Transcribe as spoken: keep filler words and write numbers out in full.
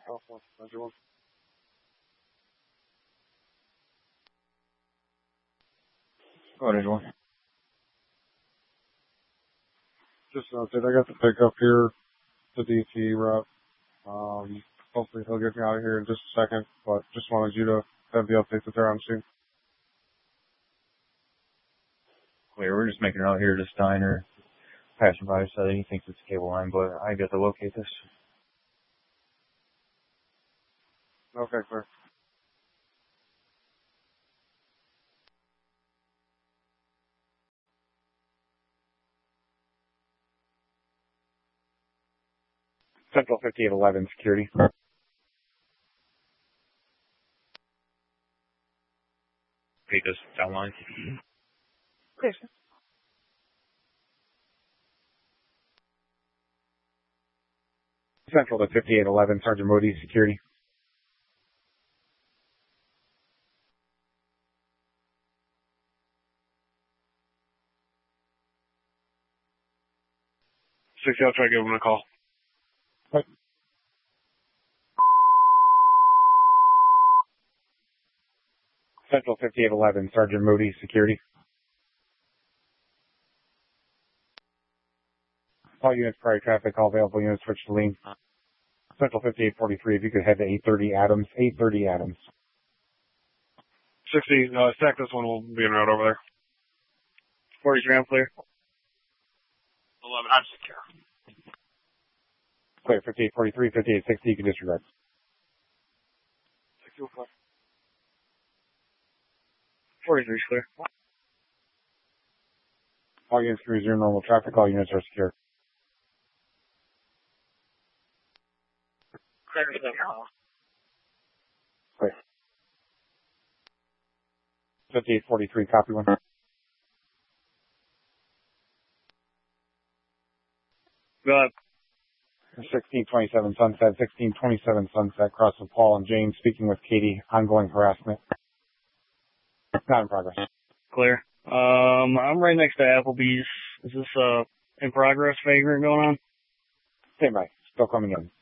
Alpha, Roger one. Go ahead, one. Just an update. I got the pickup here, the D T rep. Um, hopefully he'll get me out of here in just a second, but just wanted you to have the update that they're on scene. Clear. We're just making it out here to Steiner. Passerby said he thinks it's a cable line, but I got to locate this. Okay, clear. Central fifty-eight eleven, security. Take this downline. Okay, sir. Central to fifty-eight eleven, Sergeant Moody, security. sixty, I'll try to give him a call. Right. Central fifty-eight eleven, Sergeant Moody, security. All units, prior traffic, all available units, switch to lean. Central fifty-eight forty-three, if you could head to eight thirty Adams, eight thirty Adams. sixty, uh, stack this one, we'll be en route over there. forty-three, I'm clear. eleven, I'm secure. Clear, fifty-eight forty-three, fifty-eight sixty, you can disregard. sixty, clear. forty-three is clear. All units can resume normal traffic, all units are secure. Clear for the call. Clear. fifty-eight forty-three, copy one. Go ahead. sixteen twenty-seven Sunset, sixteen twenty-seven Sunset, crossing Paul and James, speaking with Katie, ongoing harassment. Not in progress. Clear. Um, I'm right next to Applebee's. Is this, uh, in progress vagrant going on? Same by. Still coming in.